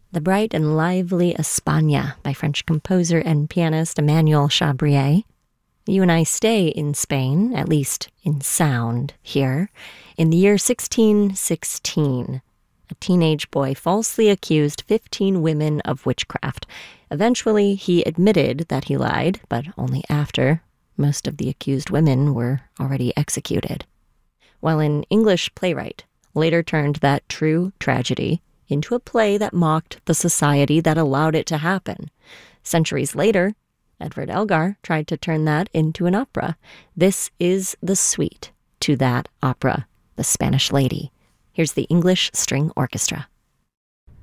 The bright and lively España by French composer and pianist Emmanuel Chabrier. You and I stay in Spain, at least in sound here, in the year 1616. A teenage boy falsely accused 15 women of witchcraft. Eventually, he admitted that he lied, but only after most of the accused women were already executed. While an English playwright later turned that true tragedy into a play that mocked the society that allowed it to happen. Centuries later, Edward Elgar tried to turn that into an opera. This is the suite to that opera, The Spanish Lady. Here's the English String Orchestra.